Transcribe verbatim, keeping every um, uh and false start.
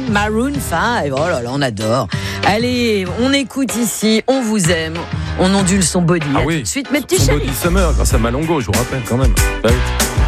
Maroon cinq. Oh là là, on adore. Allez, on écoute ici, on vous aime. On ondule son body. Ah à oui. tout de suite, mes petits Son chéris. Body Summer grâce à Malongo, je vous rappelle quand même. Bah oui.